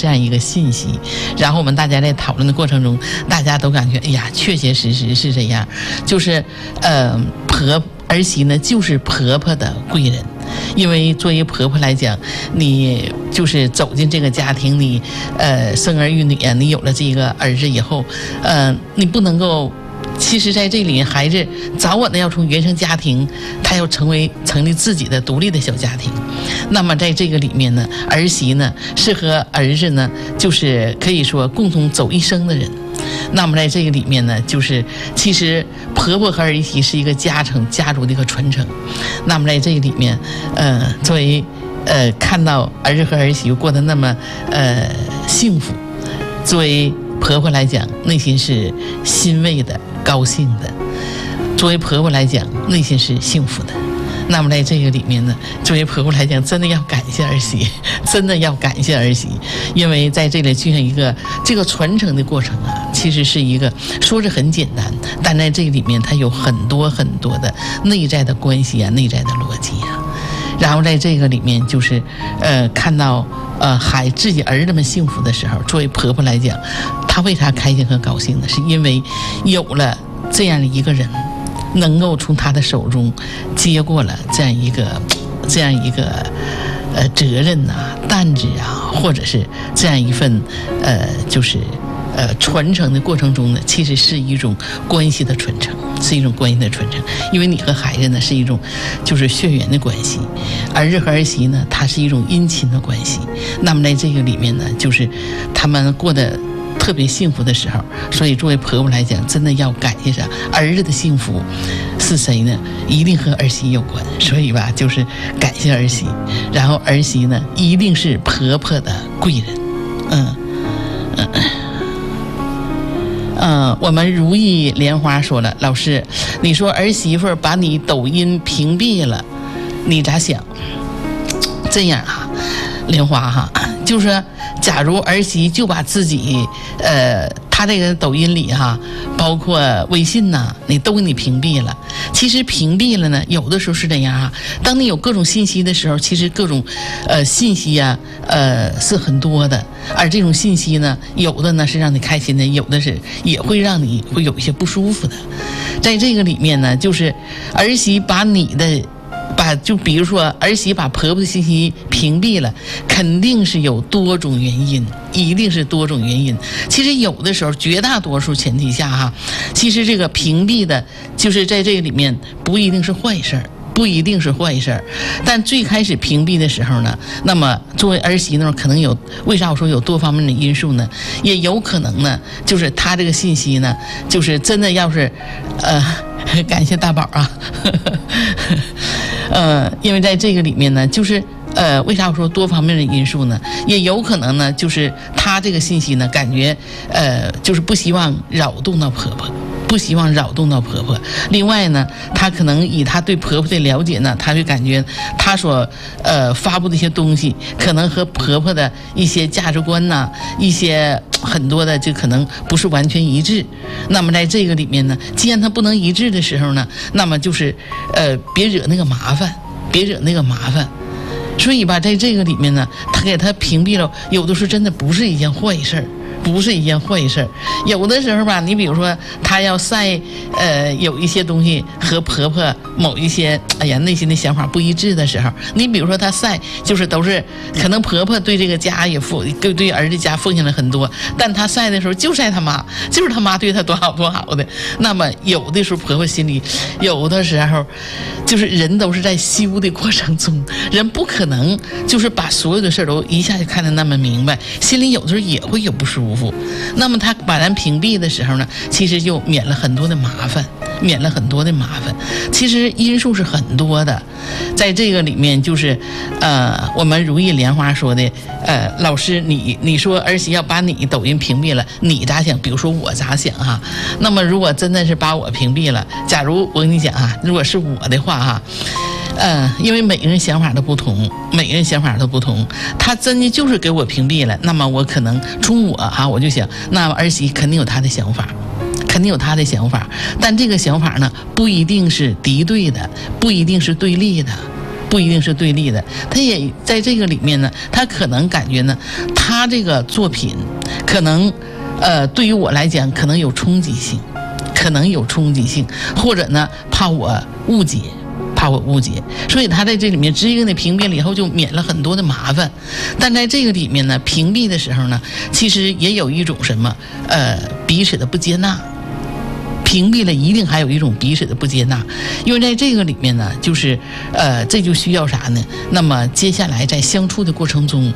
这样一个信息，然后我们大家在讨论的过程中，大家都感觉哎呀，确确实实是这样，就是儿媳呢就是婆婆的贵人。因为作为婆婆来讲，你就是走进这个家庭，你生儿育女啊，你有了这个儿子以后，你不能够，其实在这里孩子早晚的要从原生家庭，他要成立自己的独立的小家庭。那么在这个里面呢，儿媳呢是和儿子呢就是可以说共同走一生的人。那么在这个里面呢，就是其实婆婆和儿媳是一个家族的一个传承。那么在这个里面，作为看到儿子和儿媳过得那么幸福，作为婆婆来讲，内心是欣慰的、高兴的；作为婆婆来讲，内心是幸福的。那么在这个里面呢，作为婆婆来讲，真的要感谢儿媳，真的要感谢儿媳，因为在这里就像一个这个传承的过程啊，其实是一个说是很简单，但在这个里面它有很多很多的内在的关系啊，内在的逻辑啊。然后在这个里面就是看到自己儿子们幸福的时候，作为婆婆来讲，她为啥开心和高兴呢？是因为有了这样的一个人，能够从他的手中接过了这样一个责任啊、担子啊，或者是这样一份就是传承的过程中呢，其实是一种关系的传承，是一种关系的传承。因为你和孩子呢是一种就是血缘的关系，儿子和儿媳呢，它是一种姻亲的关系。那么在这个里面呢，就是他们过得特别幸福的时候，所以作为婆婆来讲，真的要感谢上儿子的幸福是谁呢？一定和儿媳有关。所以吧，就是感谢儿媳，然后儿媳呢一定是婆婆的贵人。我们如意莲花说了，老师，你说儿媳妇把你抖音屏蔽了，你咋想？这样啊，莲花哈，就是说假如儿媳就把自己她这个抖音里哈，包括微信呐，你都给你屏蔽了。其实屏蔽了呢，有的时候是这样啊，当你有各种信息的时候，其实各种信息啊是很多的，而这种信息呢，有的呢是让你开心的，有的是也会让你会有一些不舒服的。在这个里面呢，就是儿媳就比如说儿媳把婆婆的信息屏蔽了，肯定是有多种原因，一定是多种原因。其实有的时候，绝大多数前提下哈，其实这个屏蔽的，就是在这个里面不一定是坏事儿。不一定是坏事儿，但最开始屏蔽的时候呢，那么作为儿媳呢，可能有，为啥我说有多方面的因素呢？也有可能呢，就是他这个信息呢，就是真的要是，感谢大宝啊，因为在这个里面呢，就是为啥我说多方面的因素呢？也有可能呢，就是他这个信息呢，感觉就是不希望扰动到婆婆。不希望扰动到婆婆。另外呢，她可能以她对婆婆的了解呢，她会感觉她所发布的一些东西，可能和婆婆的一些价值观呐，一些很多的就可能不是完全一致。那么在这个里面呢，既然它不能一致的时候呢，那么就是别惹那个麻烦，别惹那个麻烦。所以吧，在这个里面呢，他给他屏蔽了，有的时候真的不是一件坏事儿。不是一件坏事，有的时候吧，你比如说她要晒，有一些东西和婆婆某一些内心的想法不一致的时候，你比如说她晒，就是都是可能婆婆对这个家也对儿子家奉献了很多，但她晒的时候就晒她妈，就是她妈对她多好多好的。那么有的时候婆婆心里，有的时候就是人都是在修的过程中，人不可能就是把所有的事都一下就看得那么明白，心里有的时候也会有不舒服。那么他把咱屏蔽的时候呢，其实就免了很多的麻烦，其实因素是很多的，在这个里面就是我们如意莲花说的，老师你说儿媳要把你抖音屏蔽了，你咋想？比如说我咋想哈？那么如果真的是把我屏蔽了，假如我跟你讲啊，如果是我的话哈。因为每个人想法都不同，他真的就是给我屏蔽了，那么我可能从我就想，那儿媳肯定有他的想法，但这个想法呢，不一定是敌对的，不一定是对立的， 不一定是对立的。他也在这个里面呢，他可能感觉呢，他这个作品可能对于我来讲可能有冲击性，或者呢怕我误解，所以他在这里面直接给你屏蔽了以后，就免了很多的麻烦。但在这个里面呢，屏蔽的时候呢，其实也有一种什么彼此的不接纳。屏蔽了一定还有一种彼此的不接纳，因为在这个里面呢，就是这就需要啥呢？那么接下来在相处的过程中，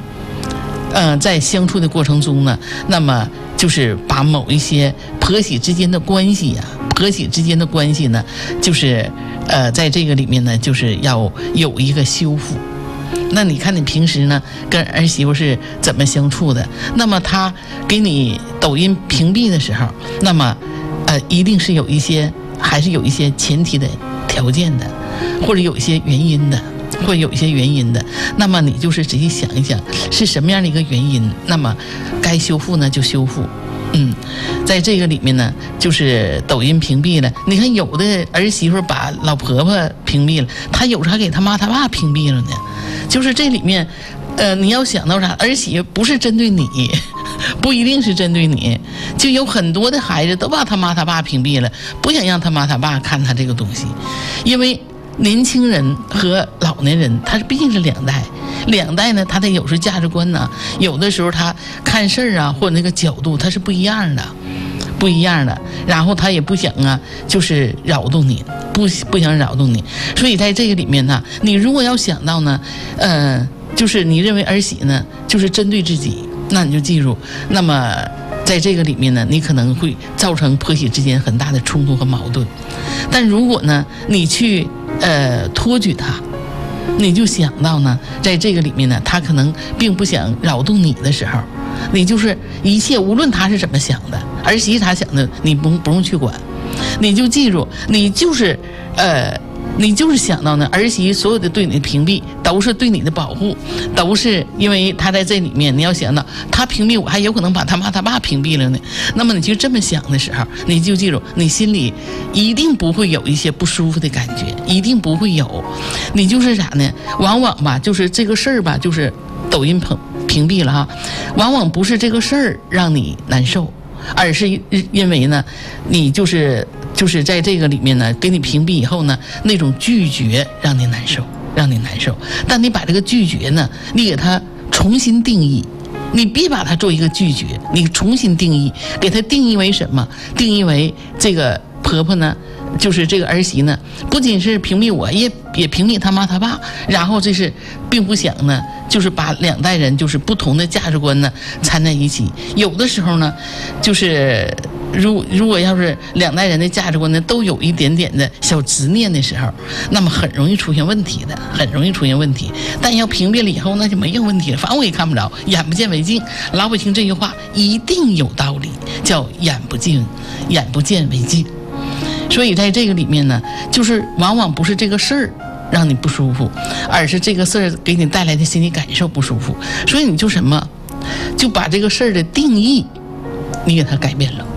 呢，那么就是把某一些婆媳之间的关系呢，就是在这个里面呢，就是要有一个修复。那你看你平时呢跟儿媳妇是怎么相处的？那么他给你抖音屏蔽的时候，那么一定是还是有一些前提的条件的，或者有一些原因的。那么你就是仔细想一想是什么样的一个原因，那么该修复呢就修复。在这个里面呢，就是抖音屏蔽了。你看有的儿媳妇把老婆婆屏蔽了，她有时候还给她妈她爸屏蔽了呢。就是这里面你要想到啥，儿媳妇不是针对你，不一定是针对你，就有很多的孩子都把他妈他爸屏蔽了，不想让他妈他爸看他这个东西。因为年轻人和老年人他毕竟是两代呢，他的有时价值观呢，有的时候他看事儿啊，或者那个角度他是不一样的，然后他也不想就是扰动你，不想扰动你。所以在这个里面呢，你如果要想到呢就是你认为儿媳呢就是针对自己，那你就记住，那么在这个里面呢，你可能会造成婆媳之间很大的冲突和矛盾。但如果呢你去托举他，你就想到呢，在这个里面呢，他可能并不想扰动你的时候，你就是一切无论他是怎么想的，儿媳他想的你不用去管，你就记住，你就是想到呢，儿媳所有的对你的屏蔽都是对你的保护，都是因为他在这里面，你要想到他屏蔽我，还有可能把他妈他爸屏蔽了呢。那么你就这么想的时候，你就记住，你心里一定不会有一些不舒服的感觉，一定不会有。你就是啥呢？往往吧，就是这个事儿吧，就是抖音屏蔽了哈，往往不是这个事儿让你难受，而是因为呢，你就是在这个里面呢，给你屏蔽以后呢，那种拒绝让你难受。但你把这个拒绝呢，你给它重新定义，你别把它做一个拒绝，你重新定义，给它定义为什么？定义为这个婆婆呢，就是这个儿媳呢，不仅是屏蔽我，也屏蔽他妈他爸，然后这是并不想呢，就是把两代人就是不同的价值观呢掺在一起。有的时候呢，就是如果要是两代人的价值观呢都有一点点的小执念的时候，那么很容易出现问题的，但要屏蔽了以后，那就没有问题了，反正我也看不着，眼不见为净。老百姓这句话一定有道理，叫眼不见为净。所以在这个里面呢，就是往往不是这个事儿让你不舒服，而是这个事儿给你带来的心理感受不舒服。所以你就就把这个事儿的定义你给它改变了。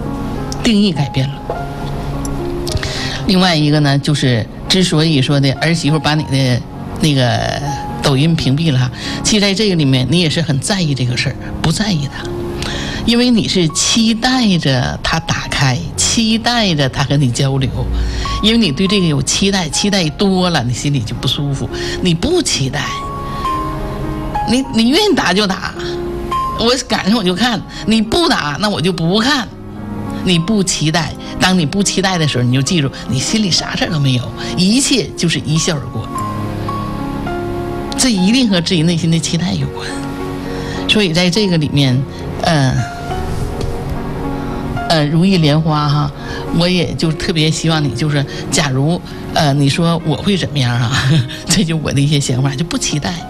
另外一个呢，就是之所以说的儿媳妇把你的那个抖音屏蔽了，其实在这个里面你也是很在意这个事儿，不在意它，因为你是期待着他打开，期待着他跟你交流，因为你对这个有期待多了，你心里就不舒服。你不期待，你愿意打就打，我赶上我就看，你不打那我就不看。你不期待，当你不期待的时候，你就记住，你心里啥事儿都没有，一切就是一笑而过。这一定和自己内心的期待有关。所以在这个里面，如意莲花哈，我也就特别希望你就是，假如你说我会怎么样啊？这就我的一些想法，就不期待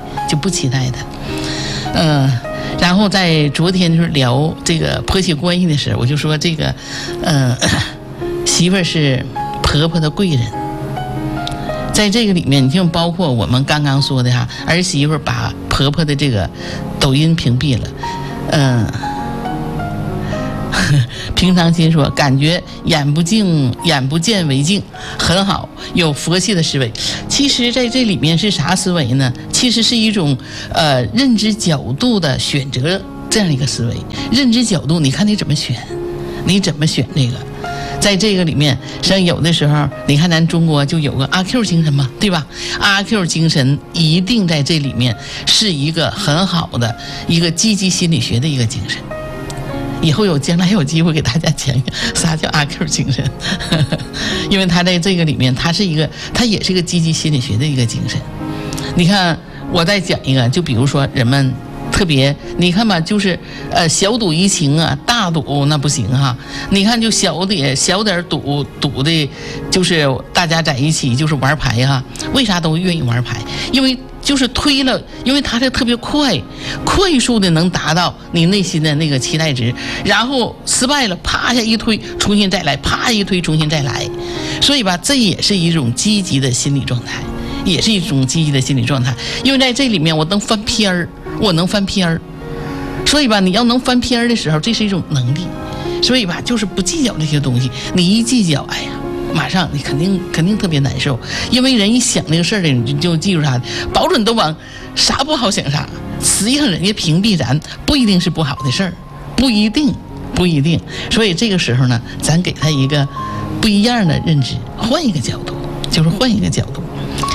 的。然后在昨天就是聊这个婆媳关系的时候，我就说这个媳妇是婆婆的贵人。在这个里面，你就包括我们刚刚说的哈，儿媳妇把婆婆的这个抖音屏蔽了， 平常心说，感觉眼不见为净，很好，有佛系的思维。其实在这里面是啥思维呢？其实是一种认知角度的选择，这样一个思维。认知角度，你看你怎么选，你怎么选这个。在这个里面，像有的时候，你看咱中国就有个阿 Q 精神嘛，对吧？阿 Q 精神一定在这里面是一个很好的一个积极心理学的一个精神。以后将来有机会给大家讲讲啥叫阿 Q 精神，因为他在这个里面，他也是一个积极心理学的一个精神。你看，我再讲一个，就比如说人们。特别你看吧，就是小赌怡情啊，大赌那不行哈。你看就小点赌的，就是大家在一起就是玩牌哈。为啥都愿意玩牌？因为就是推了，因为它这特别快速的能达到你内心的那个期待值，然后失败了，啪一下一推，重新再来，啪一推，重新再来。所以吧，这也是一种积极的心理状态，也是一种积极的心理状态。因为在这里面我能翻篇儿。所以吧，你要能翻篇的时候，这是一种能力。所以吧，就是不计较这些东西，你一计较，哎呀，马上你肯定特别难受。因为人一想那个事儿的，你就记住啥，保准都往啥不好想啥。实际上人家屏蔽咱不一定是不好的事儿，不一定。所以这个时候呢，咱给他一个不一样的认知，换一个角度，就是换一个角度。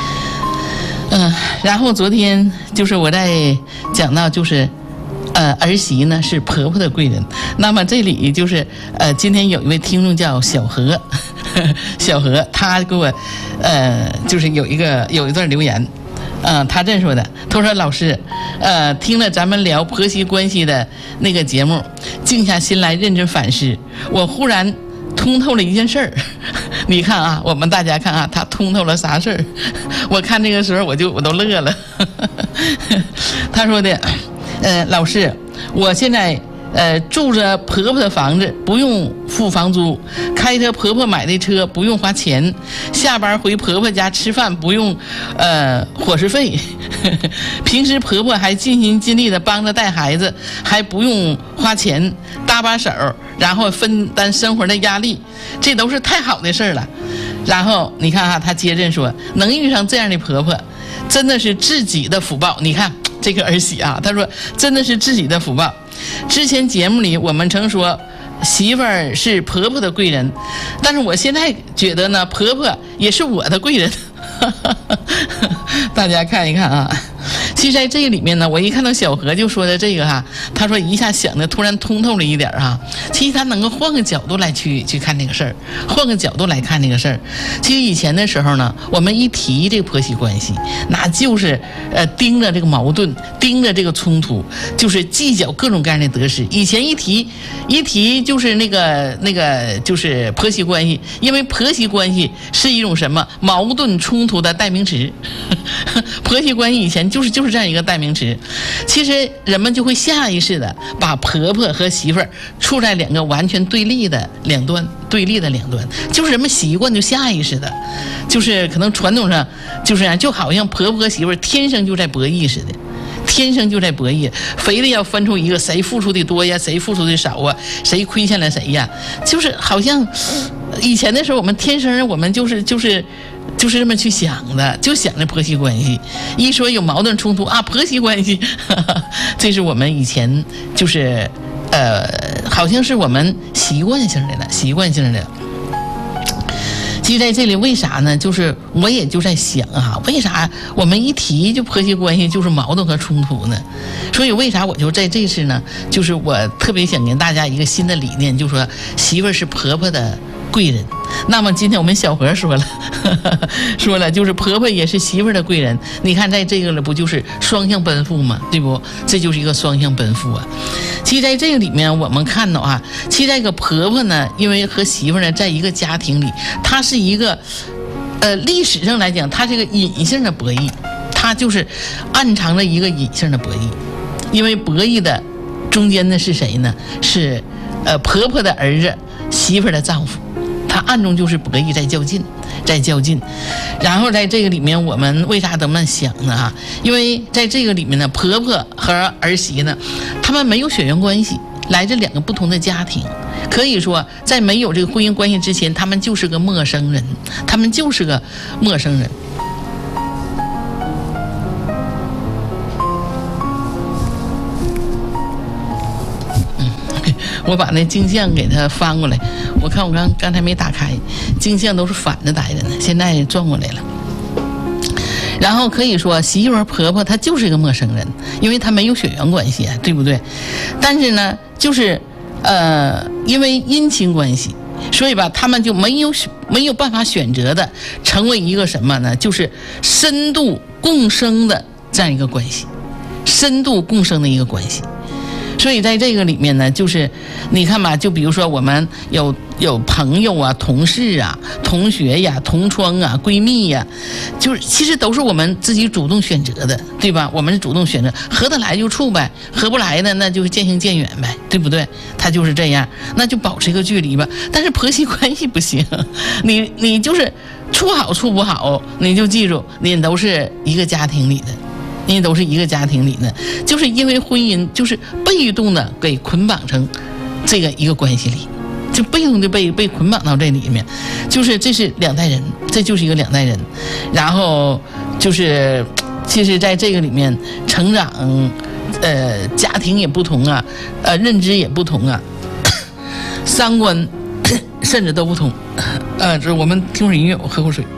然后昨天就是我在讲到就是儿媳呢是婆婆的贵人。那么这里就是今天有一位听众叫小何他给我就是有一段留言，他这样说的，他说老师听了咱们聊婆媳关系的那个节目，静下心来认真反思，我忽然通透了一件事儿。你看啊，我们大家看啊，他通透了啥事儿？我看这个时候我都乐了。他说的，老师，我现在住着婆婆的房子，不用付房租，开着婆婆买的车，不用花钱，下班回婆婆家吃饭不用伙食费，平时婆婆还尽心尽力的帮着带孩子，还不用花钱，搭把手，然后分担生活的压力，这都是太好的事了。然后你看啊，他接着说，能遇上这样的婆婆，真的是自己的福报。你看这个儿媳啊，他说真的是自己的福报。之前节目里我们曾说媳妇儿是婆婆的贵人，但是我现在觉得呢，婆婆也是我的贵人。大家看一看啊，其实在这个里面呢，我一看到小何就说的这个哈，他说一下想的突然通透了一点哈。其实他能够换个角度来去看这个事儿，换个角度来看这个事儿。其实以前的时候呢，我们一提这个婆媳关系，那就是盯着这个矛盾，盯着这个冲突，就是计较各种各样的得失。以前一提就是那个就是婆媳关系，因为婆媳关系是一种什么矛盾冲突的代名词。婆媳关系以前就是这样一个代名词。其实人们就会下意识的把婆婆和媳妇儿处在两个完全对立的两端，就是人们习惯就下意识的，就是可能传统上就是就好像婆婆和媳妇儿天生就在博弈似的。天生就在博弈，非得要分出一个谁付出的多呀，谁付出的少啊，谁亏欠了谁呀，就是好像以前的时候我们天生我们就是这么去想的，就想着婆媳关系。一说有矛盾冲突啊，婆媳关系，这是我们以前就是好像是我们习惯性的。其实在这里为啥呢？就是我也就在想啊，为啥我们一提就婆媳关系就是矛盾和冲突呢？所以为啥我就在这次呢？就是我特别想给大家一个新的理念，就是说媳妇儿是婆婆的贵人。那么今天我们小何说了，就是婆婆也是媳妇儿的贵人。你看在这个了，不就是双向奔赴吗？对不？这就是一个双向奔赴啊。其实在这个里面我们看到啊，其实这个婆婆呢，因为和媳妇呢在一个家庭里，她是一个历史上来讲，她是一个隐性的博弈，她就是暗藏着一个隐性的博弈。因为博弈的中间的是谁呢？是婆婆的儿子，媳妇的丈夫，他暗中就是博弈，在较劲。然后在这个里面，我们为啥这么想呢？因为在这个里面呢，婆婆和儿媳呢，他们没有血缘关系， 来自2个不同的家庭，可以说在没有这个婚姻关系之前，他们就是个陌生人，他们就是个陌生人。我把那镜像给它翻过来，我看我刚才没打开，镜像都是反着待着呢，现在转过来了。然后可以说媳妇儿婆婆她就是一个陌生人，因为她没有血缘关系啊，对不对？但是呢，就是因为姻亲关系，所以吧，他们就没有办法选择的成为一个什么呢？就是深度共生的这样一个关系，深度共生的一个关系。所以在这个里面呢，就是你看吧，就比如说我们有朋友啊、同事啊、同学呀、同窗啊、闺蜜呀，就是其实都是我们自己主动选择的，对吧？我们是主动选择，合得来就处呗，合不来的那就是渐行渐远呗，对不对？他就是这样，那就保持一个距离吧。但是婆媳关系不行，你就是处好处不好，你就记住，你都是一个家庭里的。因为都是一个家庭里的，就是因为婚姻就是被动的给捆绑成这个一个关系里，就被动的被捆绑到这里面，就是这是2代人，这就是一个2代人。然后就是其实在这个里面成长，家庭也不同啊，认知也不同啊，三观甚至都不同。这我们听会儿音乐，我喝口水。